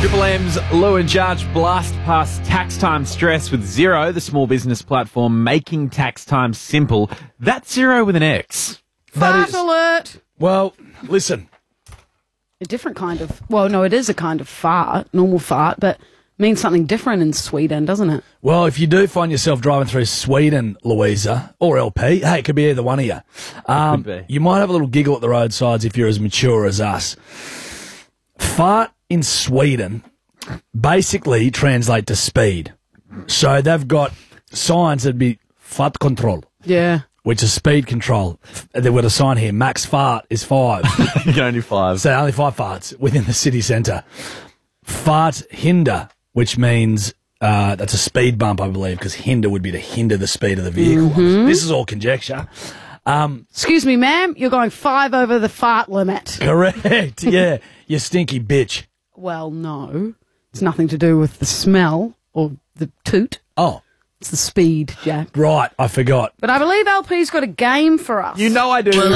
Triple M's Lou and Judge blast past tax time stress with Xero, the small business platform making tax time simple. That's Xero with an X. Fart alert! Well, listen. A different kind of... Well, no, it is a kind of fart, normal fart, but means something different in Sweden, doesn't it? Well, if you do find yourself driving through Sweden, Louisa, or LP, hey, it could be either one of you. Could be. You might have a little giggle at the roadsides if you're as mature as us. Fart in Sweden basically translate to speed. So they've got signs that'd be fart control, Yeah. which is speed control. They've got a sign here, max fart is 5. You can only 5. So only 5 farts within the city centre. Fart hinder, which means that's a speed bump, I believe, because hinder would be to hinder the speed of the vehicle. This is all conjecture. Excuse me, ma'am, you're going 5 over the fart limit. Correct, yeah. You stinky bitch. Well, no. It's nothing to do with the smell or the toot. Oh, It's the speed, Jack. right, I forgot. But I believe LP's got a game for us. You know I do.